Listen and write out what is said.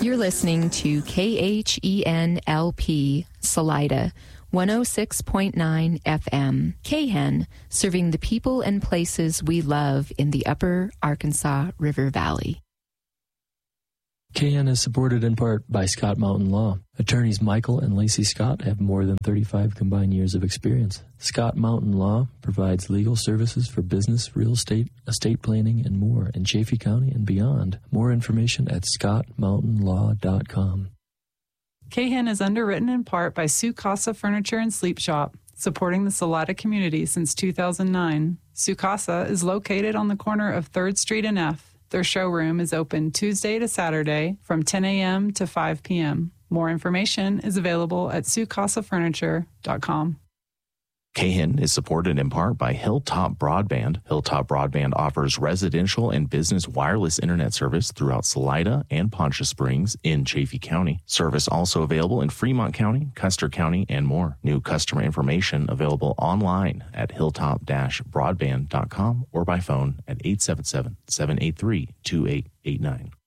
You're listening to KHENLP Salida, 106.9 FM. KHEN, serving the people and places we love in the upper Arkansas River Valley. KHEN is supported in part by Scott Mountain Law. Attorneys Michael and Lacey Scott have more than 35 combined years of experience. Scott Mountain Law provides legal services for business, real estate, estate planning, and more in Chaffee County and beyond. More information at scottmountainlaw.com. KHEN is underwritten in part by Sue Casa Furniture and Sleep Shop, supporting the Salida community since 2009. Sue Casa is located on the corner of 3rd Street and F. Their showroom is open Tuesday to Saturday from 10 a.m. to 5 p.m. More information is available at SueCasaFurniture.com. KHEN is supported in part by Hilltop Broadband. Hilltop Broadband offers residential and business wireless internet service throughout Salida and Poncha Springs in Chaffee County. Service also available in Fremont County, Custer County, and more. New customer information available online at hilltop-broadband.com or by phone at 877-783-2889.